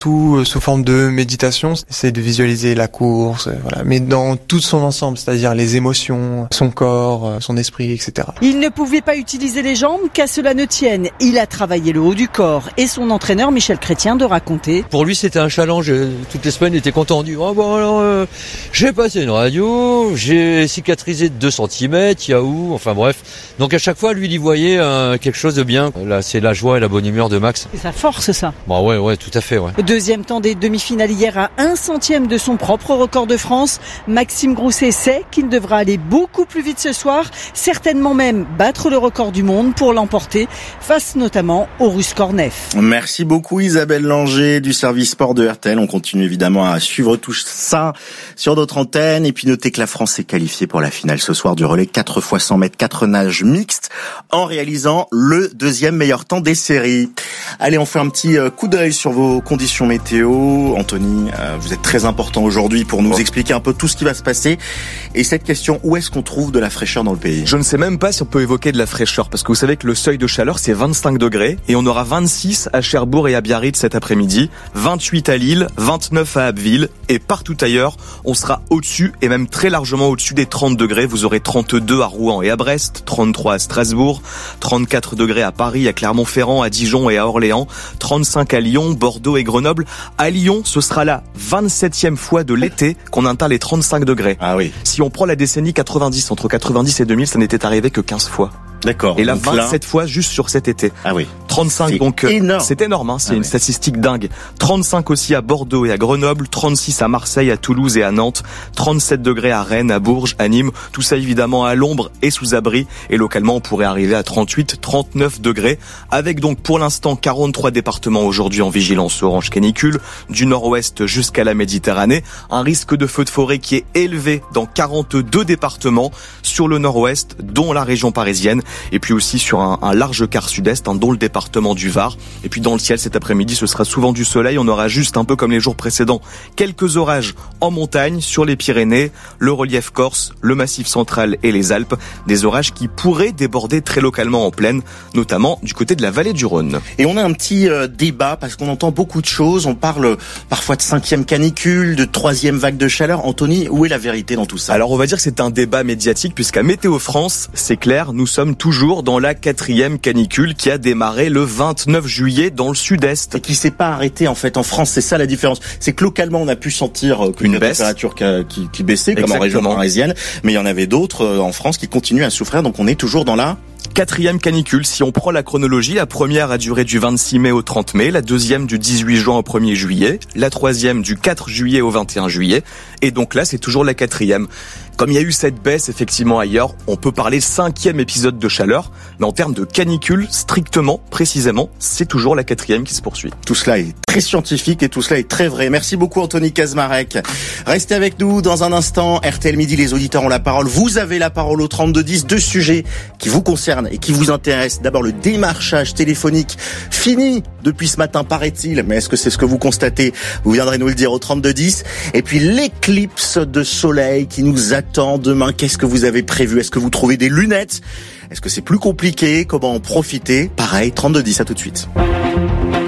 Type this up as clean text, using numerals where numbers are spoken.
Tout sous forme de méditation, c'est de visualiser la course, voilà, mais dans tout son ensemble, c'est-à-dire les émotions, son corps, son esprit, etc. Il ne pouvait pas utiliser les jambes, qu'à cela ne tienne. Il a travaillé le haut du corps et son entraîneur Michel Chrétien de raconter. Pour lui, c'était un challenge. Toutes les semaines, il était content. On dit, oh bon alors, j'ai passé une radio, j'ai cicatrisé de 2 cm, Yahoo, enfin bref. Donc à chaque fois, lui, il y voyait quelque chose de bien. Là, c'est la joie et la bonne humeur de Max. C'est sa force, ça. Bah ouais, tout à fait, ouais. Deuxième temps des demi-finales hier à 1/100 de son propre record de France. Maxime Grousset sait qu'il devra aller beaucoup plus vite ce soir, certainement même battre le record du monde pour l'emporter, face notamment au Russe Kornev. Merci beaucoup Isabelle Langer du service sport de RTL. On continue évidemment à suivre tout ça sur d'autres antennes. Et puis notez que la France est qualifiée pour la finale ce soir du relais 4 x 100 mètres 4 nages mixtes en réalisant le 2e meilleur temps des séries. Allez, on fait un petit coup d'œil sur vos conditions météo. Anthony, vous êtes très important aujourd'hui pour nous expliquer un peu tout ce qui va se passer. Et cette question, où est-ce qu'on trouve de la fraîcheur dans le pays ? Je ne sais même pas si on peut évoquer de la fraîcheur, parce que vous savez que le seuil de chaleur, c'est 25 degrés, et on aura 26 à Cherbourg et à Biarritz cet après-midi, 28 à Lille, 29 à Abbeville, et partout ailleurs, on sera au-dessus, et même très largement au-dessus des 30 degrés. Vous aurez 32 à Rouen et à Brest, 33 à Strasbourg, 34 degrés à Paris, à Clermont-Ferrand, à Dijon et à Orléans, 35 à Lyon, Bordeaux et Grenoble. À Lyon, ce sera la 27e fois de l'été qu'on atteint les 35 degrés. Ah oui. Si on prend la décennie 90, entre 90 et 2000, ça n'était arrivé que 15 fois. D'accord. Et là, 27 fois juste sur cet été. Ah oui. 35, c'est donc énorme. C'est énorme, c'est une statistique dingue. 35 aussi à Bordeaux et à Grenoble, 36 à Marseille, à Toulouse et à Nantes, 37 degrés à Rennes, à Bourges, à Nîmes, tout ça évidemment à l'ombre et sous abri, et localement on pourrait arriver à 38, 39 degrés, avec donc pour l'instant 43 départements aujourd'hui en vigilance orange canicule, du nord-ouest jusqu'à la Méditerranée, un risque de feu de forêt qui est élevé dans 42 départements sur le nord-ouest, dont la région parisienne, et puis aussi sur un large quart sud-est, dont le département du Var. Et puis dans le ciel cet après-midi, ce sera souvent du soleil. On aura juste, un peu comme les jours précédents, quelques orages en montagne, sur les Pyrénées, le relief corse, le massif central et les Alpes. Des orages qui pourraient déborder très localement en plaine, notamment du côté de la vallée du Rhône. Et on a un petit débat, parce qu'on entend beaucoup de choses. On parle parfois de 5e canicule, de 3e vague de chaleur. Anthony, où est la vérité dans tout ça ? Alors on va dire que c'est un débat médiatique, puisqu'à Météo France, c'est clair, nous sommes toujours dans la 4e canicule qui a démarré le 29 juillet dans le sud-est. Et qui s'est pas arrêté en fait en France, c'est ça la différence. C'est que localement on a pu sentir une température qui baissait, comme Exactement. en région parisienne, mais il y en avait d'autres en France qui continuent à souffrir, donc on est toujours dans la 4e canicule. Si on prend la chronologie, la première a duré du 26 mai au 30 mai, la deuxième du 18 juin au 1er juillet, la troisième du 4 juillet au 21 juillet, et donc là c'est toujours la 4e. Comme il y a eu cette baisse effectivement ailleurs, on peut parler 5e épisode de chaleur, mais en termes de canicule, strictement, précisément, c'est toujours la 4e qui se poursuit. Tout cela est très scientifique et tout cela est très vrai. Merci beaucoup Anthony Kaczmarek. Restez avec nous dans un instant. RTL Midi, les auditeurs ont la parole. Vous avez la parole au 3210. 2 sujets qui vous concernent et qui vous intéressent. D'abord le démarchage téléphonique fini depuis ce matin, paraît-il. Mais est-ce que c'est ce que vous constatez ? Vous viendrez nous le dire au 3210. Et puis l'éclipse de soleil qui nous attend demain. Qu'est-ce que vous avez prévu ? Est-ce que vous trouvez des lunettes ? Est-ce que c'est plus compliqué ? Comment en profiter ? Pareil, 3210, à tout de suite.